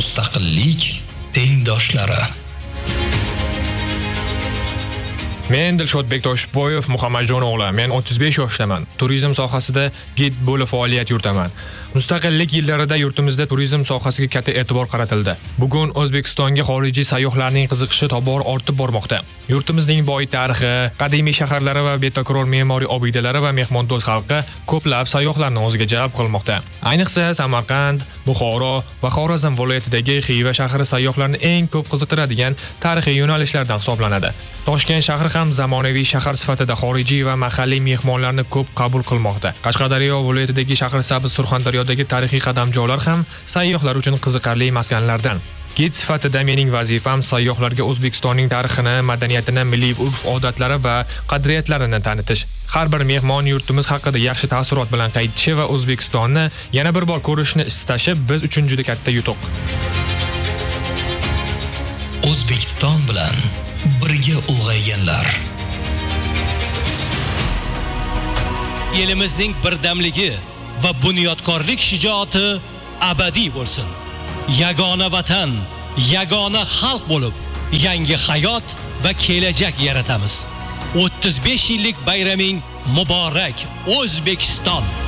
Mustaqillik tengdoshlari. Men Dilshodbek Toshboyev Muhammadjon o'g'li. Men 35 yoshdaman. Turizm sohasida gid bo'lib faoliyat yuritaman. Mustaqillik yillarida yurtimizda turizm sohasiga katta e'tibor qaratildi. Bugun O'zbekistonga xorijiy sayyohlarning qiziqishi tobora ortib bormoqda. Yurtimizning boy tarixi, qadimiy shaharlari va betakror me'moriy obidalari va mehmondo'st xalqi ko'plab sayyohlarni o'ziga jalb qilmoqda. Ayniqsa Samarqand, Buxoro va Xorazm viloyatidagi Xiva shahri sayyohlarni eng ko'p qiziqtiradigan tarixiy yo'nalishlardan hisoblanadi. Toshkent shahri ham zamonaviy shahar sifatida xorijiy va mahalliy mehmonlarni ko'p qabul qilmoqda. Qashqadaryo viloyatidagi Shahrisabz, Surxondaryodagi tarixiy qadamjolar ham sayyohlar uchun qiziqarli maskanlardan. Gid sifatida mening vazifam sayyohlarga O'zbekistonning tarixini, madaniyatini, milliy urf-odatlari va qadriyatlarini tanitish. Har bir mehmon yurtimiz haqida yaxshi taassurot bilan qaytishi va O'zbekistonni yana bir bor ko'rishni istashi biz uchun juda katta yutuq. O'zbekiston bilan birga ulg'ayganlar. Elimizning birdamligi va bunyodkorlik shijoati abadiy bo'lsin. Yagona vatan, yagona xalq bo'lib, yangi hayot va kelajak yaratamiz. 35 yillik bayraming muborak, O'zbekiston!